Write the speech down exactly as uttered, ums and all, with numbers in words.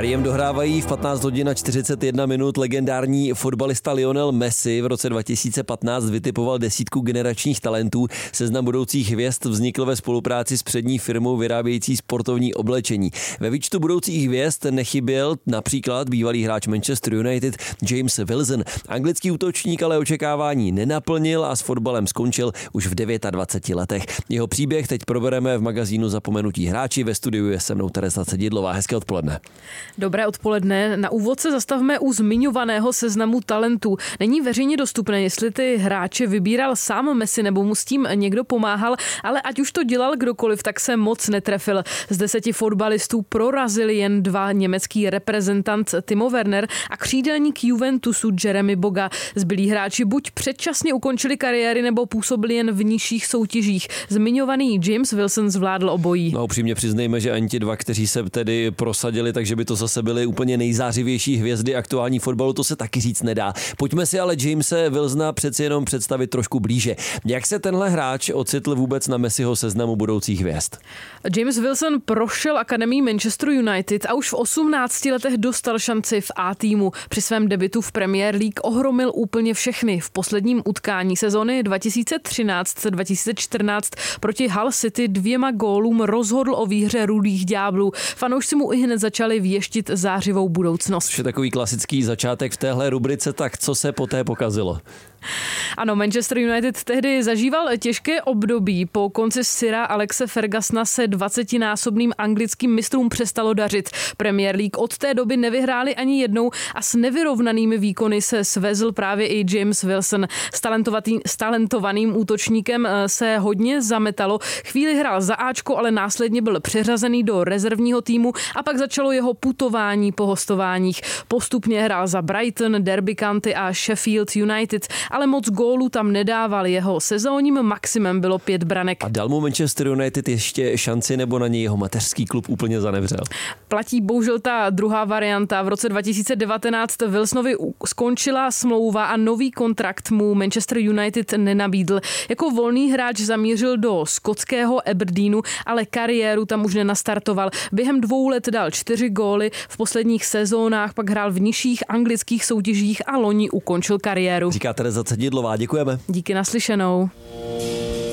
Stádiem dohrávají v patnáct hodin a čtyřicet jedna minut legendární fotbalista Lionel Messi. V roce dva tisíce patnáct vytipoval desítku generačních talentů. Seznam budoucích hvězd vznikl ve spolupráci s přední firmou vyrábějící sportovní oblečení. Ve výčtu budoucích hvězd nechyběl například bývalý hráč Manchester United James Wilson. Anglický útočník ale očekávání nenaplnil a s fotbalem skončil už v dvaceti devíti letech. Jeho příběh teď probereme v magazínu Zapomenutí hráči. Ve studiu je se mnou Tereza Cedidlová. Hezké odpoledne. Dobré odpoledne. Na úvod se zastavme u zmiňovaného seznamu talentů. Není veřejně dostupné, jestli ty hráče vybíral sám Messi nebo mu s tím někdo pomáhal, ale ať už to dělal kdokoliv, tak se moc netrefil. Z deseti fotbalistů prorazili jen dva, německý reprezentant Timo Werner a křídelník Juventusu Jeremy Boga. Zbylí hráči buď předčasně ukončili kariéry nebo působili jen v nižších soutěžích. Zmiňovaný James Wilson zvládl obojí. No, upřímně přiznejme, že ani ti dva, kteří se tedy prosadili, takže by to zase byly úplně nejzářivější hvězdy aktuální fotbalu, to se taky říct nedá. Pojďme si ale Jamese Wilsona přeci jenom představit trošku blíže. Jak se tenhle hráč ocitl vůbec na Messiho seznamu budoucích hvězd? James Wilson prošel akademií Manchester United a už v osmnácti letech dostal šanci v A týmu. Při svém debutu v Premier League ohromil úplně všechny. V posledním utkání sezony dva tisíce třináct dva tisíce čtrnáct proti Hull City dvěma gólům rozhodl o výhře Rudých ďáblů. Fanoušci mu i hned začali věštit zářivou budoucnost. Je takový klasický začátek v téhle rubrice, tak co se poté pokazilo? Ano, Manchester United tehdy zažíval těžké období. Po konci Sira Alexe Fergusona se dvacetinásobným anglickým mistrům přestalo dařit. Premier League od té doby nevyhráli ani jednou a s nevyrovnanými výkony se svezl právě i James Wilson. S, s talentovaným útočníkem se hodně zametalo. Chvíli hrál za Ačko, ale následně byl přeřazený do rezervního týmu a pak začalo jeho putování po hostováních. Postupně hrál za Brighton, Derby County a Sheffield United, ale moc gólů tam nedával. Jeho sezónním maximem bylo pět branek. A dal mu Manchester United ještě šanci, nebo na něj jeho mateřský klub úplně zanevřel? Platí bohužel ta druhá varianta. V roce dva tisíce devatenáct Wilsonovi skončila smlouva a nový kontrakt mu Manchester United nenabídl. Jako volný hráč zamířil do skotského Aberdeenu, ale kariéru tam už nenastartoval. Během dvou let dal čtyři góly, v posledních sezónách pak hrál v nižších anglických soutěžích a loni ukončil kariéru. Říká Tereza Cedidlová, děkujeme. Díky, naslyšenou.